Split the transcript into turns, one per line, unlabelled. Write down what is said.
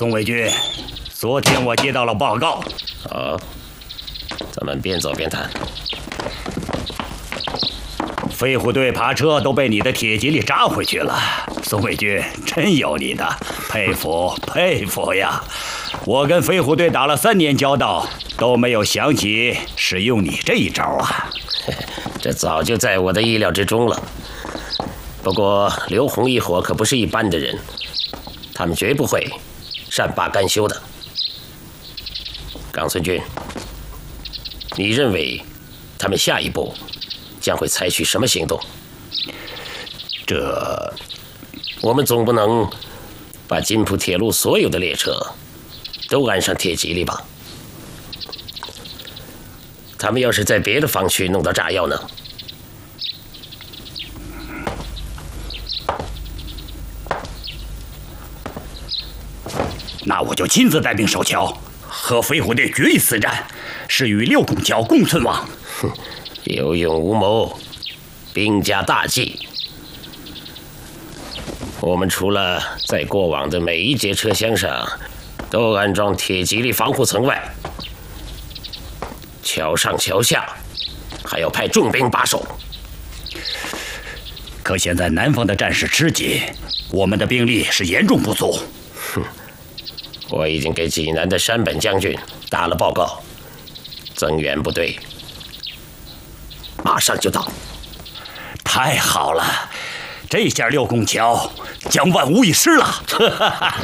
宋卫军，昨天我接到了报告。
好，咱们边走边谈。
飞虎队爬车都被你的铁蒺藜扎回去了，宋卫军真有你的，佩服佩服呀！我跟飞虎队打了3年交道，都没有想起使用你这一招啊！
这早就在我的意料之中了。不过刘洪一伙可不是一般的人，他们绝不会善罢甘休的。冈村君，你认为他们下一步将会采取什么行动？
这，
我们总不能把津浦铁路所有的列车都安上铁蒺藜吧？他们要是在别的方区弄到炸药呢？
那我就亲自带兵守桥，和飞虎队决一死战，是与六拱桥共存亡。
哼，有勇无谋，兵家大忌。我们除了在过往的每一节车厢上都安装铁蒺藜防护层外，桥上桥下还要派重兵把守。
可现在南方的战事吃紧，我们的兵力是严重不足。
哼，我已经给济南的山本将军打了报告，增援部队马上就到。
太好了，这下六拱桥将万无一失了。